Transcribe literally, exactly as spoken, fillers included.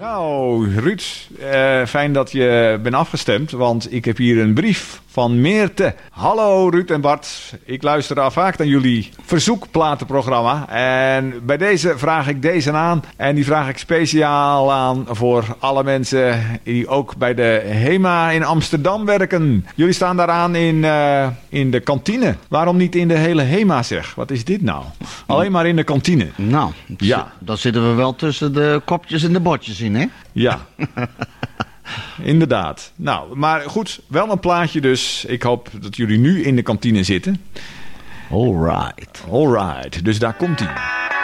Nou, Ruud, uh, fijn dat je bent afgestemd, want ik heb hier een brief van Meerte. Hallo Ruud en Bart, ik luister al vaak naar jullie verzoekplatenprogramma. En bij deze vraag ik deze aan. En die vraag ik speciaal aan voor alle mensen die ook bij de HEMA in Amsterdam werken. Jullie staan daaraan in, uh, in de kantine. Waarom niet in de hele HEMA zeg? Wat is dit nou? Alleen maar in de kantine. Nou, ja. Dan zitten we wel tussen de kopjes en de bordjes in, hè? Ja. Inderdaad. Nou, maar goed, wel een plaatje dus. Ik hoop dat jullie nu in de kantine zitten. Alright. Alright, dus daar komt-ie.